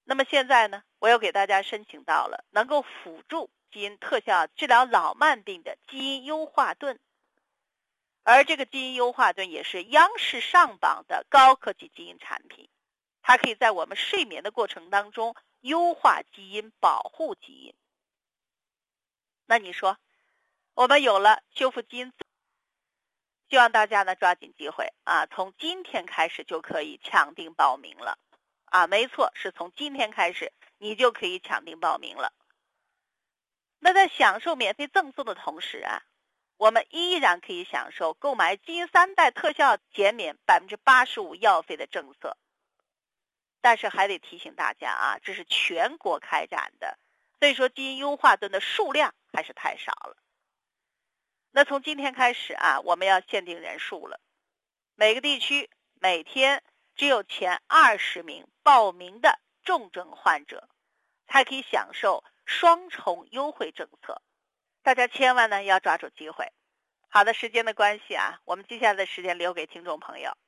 那么现在呢，我又给大家申请到了能够辅助基因特效治疗老慢病的基因优化盾，而这个基因优化盾也是央视上榜的高科技基因产品，它可以在我们睡眠的过程当中优化基因，保护基因。那你说我们有了修复基因，希望大家呢抓紧机会啊，从今天开始就可以抢定报名了啊，没错，是从今天开始你就可以抢定报名了。那在享受免费赠送的同时啊，我们依然可以享受购买基因3代特效减免85%药费的政策。但是还得提醒大家啊，这是全国开展的，所以说基因优化盾的数量还是太少了。那从今天开始啊，我们要限定人数了，每个地区每天只有前20名报名的重症患者才可以享受双重优惠政策，大家千万呢要抓住机会。好的，时间的关系啊，我们接下来的时间留给听众朋友。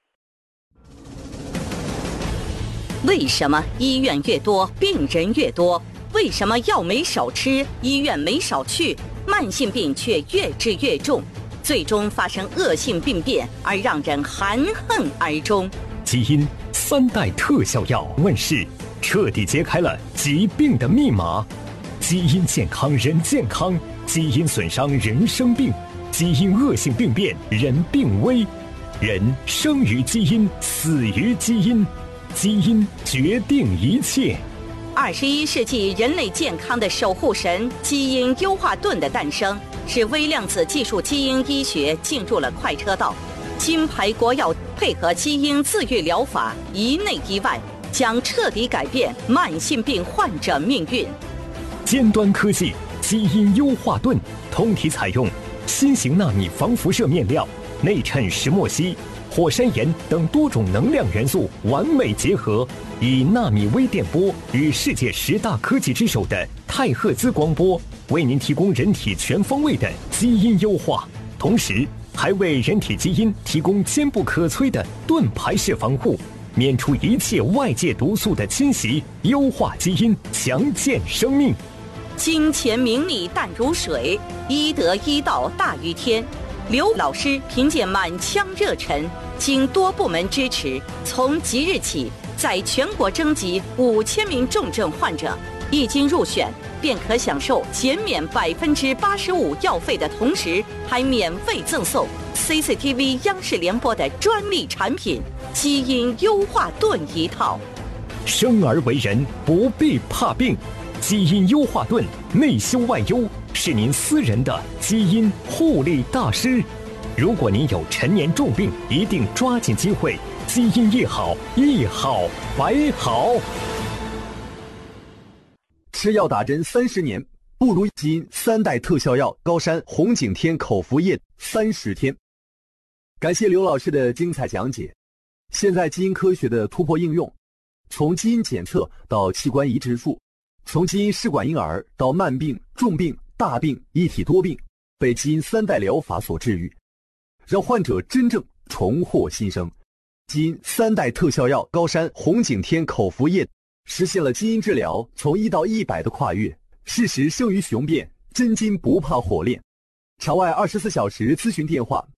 为什么医院越多病人越多？为什么药没少吃，医院没少去，慢性病却越治越重，最终发生恶性病变而让人含恨而终？ 基因3代特效药问世，彻底揭开了疾病的密码。基因健康人健康，基因损伤人生病，基因恶性病变人病危。人生于基因，死于基因，基因决定一切。 21世纪人类健康的守护神基因优化盾的诞生，使微量子技术基因医学进入了快车道。金牌国药配合基因自愈疗法，一内一外，将彻底改变慢性病患者命运。 尖端科技基因优化盾，通体采用新型纳米防辐射面料，内衬石墨烯、火山岩等多种能量元素完美结合，以纳米微电波与世界10大科技之首的太赫兹光波，为您提供人体全方位的基因优化，同时还为人体基因提供坚不可摧的盾牌式防护，免除一切外界毒素的侵袭，优化基因，强健生命。 金钱名利淡如水，医德医道大于天。刘老师凭借满腔热忱，经多部门支持，从即日起在全国征集5000名重症患者，一经入选便可享受减免85%药费的同时，还免费赠送 CCTV 央视联播的专利产品基因优化盾一套。 生而为人不必怕病，基因优化盾内修外优，是您私人的基因护理大师。如果您有陈年重病，一定抓紧机会，基因一好，一好百好。 吃药打针30年，不如基因3代特效药高山红景天口服液30天。感谢刘老师的精彩讲解。现在基因科学的突破应用，从基因检测到器官移植术，从基因试管婴儿到慢病、重病、大病一体多病，被基因3代疗法所治愈，让患者真正重获新生。基因3代特效药高山红景天口服液实现了基因治疗从1到100的跨越，事实胜于雄辩，真金不怕火炼。场外24小时咨询电话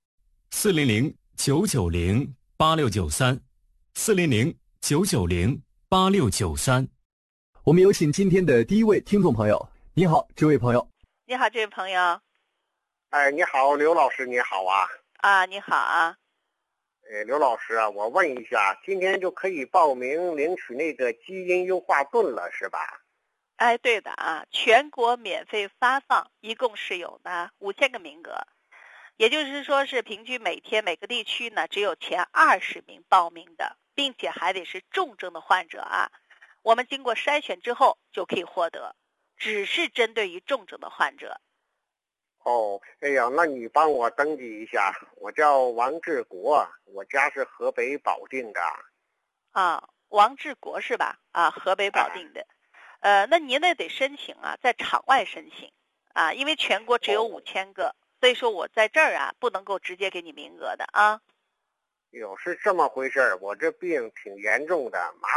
400-990-8693，400-990-8693。 我们有请今天的第一位听众朋友。你好，这位朋友。 你好，这位朋友。 哎，你好，刘老师，你好啊。 啊，你好啊。 刘老师啊，我问一下，今天就可以报名领取那个基因优化盾了，是吧？ 哎，对的啊，全国免费发放，一共是有呢5000个名额，也就是说是平均每天每个地区呢只有前20名报名的，并且还得是重症的患者啊。我们经过筛选之后就可以获得，只是针对于重症的患者。 哦，哎呀，那你帮我登记一下，我叫王志国，我家是河北保定的。 啊，王志国是吧？啊，河北保定的。那您得申请啊，在场外申请啊，因为全国只有5000个，所以说我在这儿啊不能够直接给你名额的啊。 哟，是这么回事儿，我这病挺严重的，麻